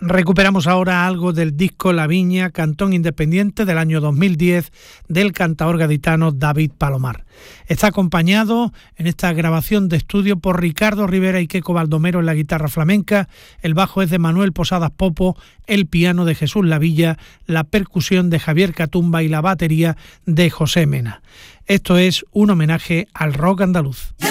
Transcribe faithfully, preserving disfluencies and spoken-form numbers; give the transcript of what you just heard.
Recuperamos ahora algo del disco La Viña, cantón independiente del año dos mil diez del cantaor gaditano David Palomar. Está acompañado en esta grabación de estudio por Ricardo Rivera y Queco Baldomero en la guitarra flamenca, el bajo es de Manuel Posadas Popo, el piano de Jesús Lavilla, la percusión de Javier Catumba y la batería de José Mena. Esto es un homenaje al rock andaluz.